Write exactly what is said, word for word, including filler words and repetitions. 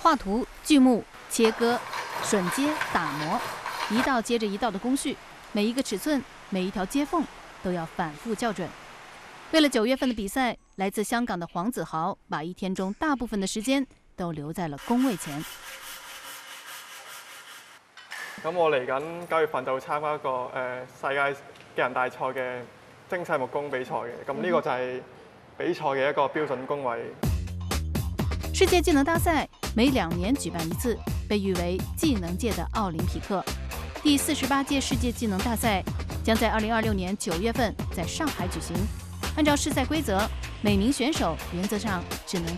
画图、锯木、切割、榫接、打磨，一道接着一道的工序，每一个尺寸、每一条接缝都要反复校准。为了九月份的比赛，来自香港的黄子豪把一天中大部分的時間都留在了工位前。 咁我嚟緊九月份就會參加一個誒、呃、世界技人大賽嘅精細木工比賽嘅，咁呢個就係比賽嘅一個標準工位。 世界技能大赛每两年举办一次，被誉为技能界的奥林匹克。第四十八届世界技能大赛将在二零二六年九月份在上海举行。按照试赛规则，每名选手原则上只能